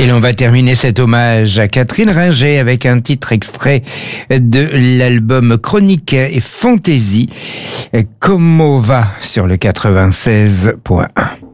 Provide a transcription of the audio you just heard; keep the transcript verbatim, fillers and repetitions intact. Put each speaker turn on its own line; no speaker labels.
Et l'on va terminer cet hommage à Catherine Ringer avec un titre extrait de l'album Chronique et Fantaisie, Como va sur le quatre-vingt-seize point un.